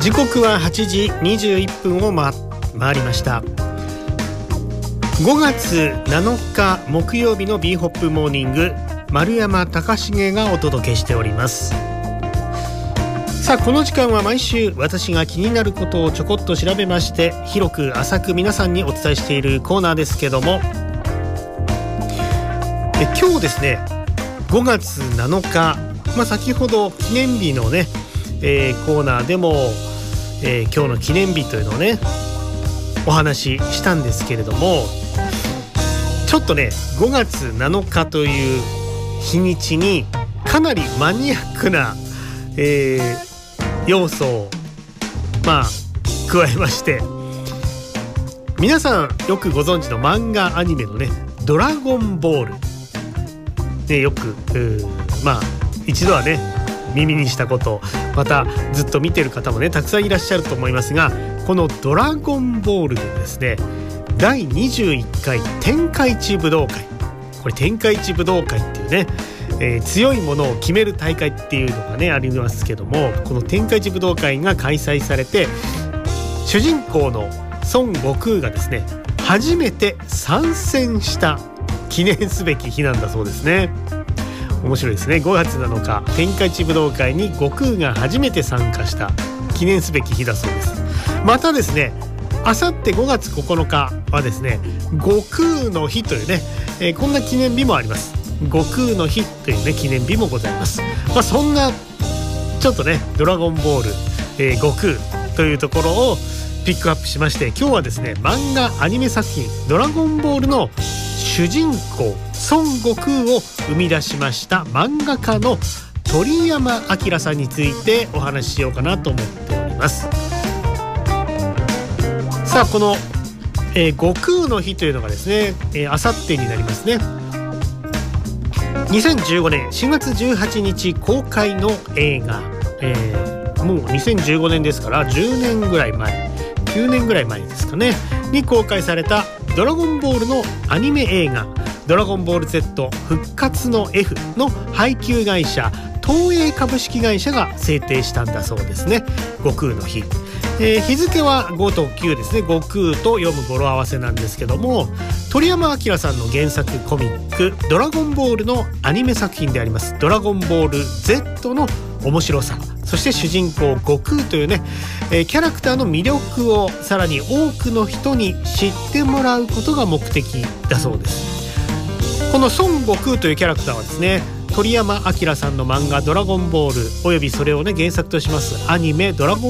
時刻は8時21分を回りました。5月7日木曜日の B ホップモーニング、丸山貴重がお届けしております。さあ、この時間は毎週私が気になることをちょこっと調べまして、広く浅く皆さんにお伝えしているコーナーですけども、今日ですね、5月7日、先ほど記念日のね、コーナーでも、今日の記念日というのをねお話ししたんですけれども、ちょっとね5月7日という日にちにかなりマニアックな、要素を加えまして、皆さんよくご存知の漫画アニメのねドラゴンボールね、よく一度はね耳にしたこと、またずっと見てる方もねたくさんいらっしゃると思いますが、このドラゴンボールでですね、第21回天下一武道会、これ天下一武道会っていうね、強いものを決める大会っていうのがねありますけども、この天下一武道会が開催されて、主人公の孫悟空がですね初めて参戦した記念すべき日なんだそうですね。面白いですね。5月7日天下一武道会に悟空が初めて参加した記念すべき日だそうです。またですね、あさって5月9日はですね悟空の日というね、こんな記念日もあります。悟空の日というね記念日もございます。そんなちょっとねドラゴンボール、悟空というところをピックアップしまして、今日はですね漫画アニメ作品ドラゴンボールの主人公孫悟空を生み出しました漫画家の鳥山明さんについてお話ししようかなと思っております。さあ、この、悟空の日というのがですね、あさってになりますね。2015年4月18日公開の映画、もう2015年ですから10年ぐらい前、9年ぐらい前ですかねに公開されたドラゴンボールのアニメ映画、ドラゴンボール Z 復活の F の配給会社東映株式会社が制定したんだそうですね、悟空の日。日付は5と9ですね、悟空と読む語呂合わせなんですけども、鳥山明さんの原作コミックドラゴンボールのアニメ作品でありますドラゴンボール Z の面白さ、そして主人公悟空というね、キャラクターの魅力をさらに多くの人に知ってもらうことが目的だそうです。この孫悟空というキャラクターはですね、鳥山明さんの漫画ドラゴンボールおよびそれをね原作としますアニメドラゴン